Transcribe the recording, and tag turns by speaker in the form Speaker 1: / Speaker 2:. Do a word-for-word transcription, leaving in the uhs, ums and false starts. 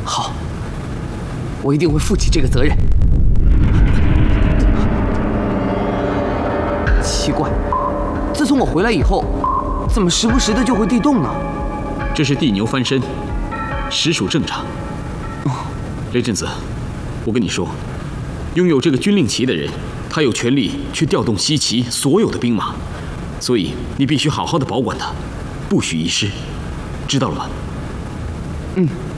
Speaker 1: 好，我一定会负起这个责任。奇怪，自从我回来以后，怎么时不时的就会地动呢？
Speaker 2: 这是地牛翻身，实属正常。雷震子，我跟你说，拥有这个军令旗的人，他有权利去调动西岐所有的兵马，所以你必须好好的保管他，不许遗失，知道了吗？
Speaker 1: 嗯。